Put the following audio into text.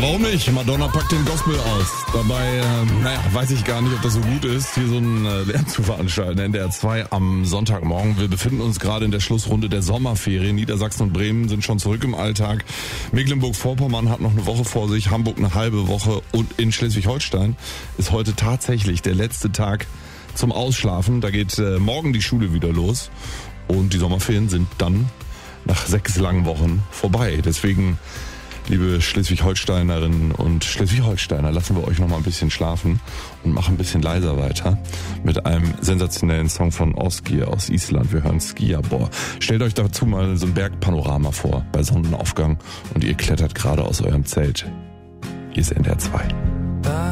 warum nicht? Madonna packt den Gospel aus. Dabei, weiß ich gar nicht, ob das so gut ist, hier so ein Lärm zu veranstalten. NDR 2 am Sonntagmorgen. Wir befinden uns gerade in der Schlussrunde der Sommerferien. Niedersachsen und Bremen sind schon zurück im Alltag. Mecklenburg-Vorpommern hat noch eine Woche vor sich, Hamburg eine halbe Woche und in Schleswig-Holstein ist heute tatsächlich der letzte Tag zum Ausschlafen. Da geht morgen die Schule wieder los und die Sommerferien sind dann nach 6 langen Wochen vorbei. Deswegen, liebe Schleswig-Holsteinerinnen und Schleswig-Holsteiner, lassen wir euch noch mal ein bisschen schlafen und machen ein bisschen leiser weiter mit einem sensationellen Song von Osgir aus Island. Wir hören Skíabor. Stellt euch dazu mal so ein Bergpanorama vor bei Sonnenaufgang und ihr klettert gerade aus eurem Zelt. Hier ist NDR 2.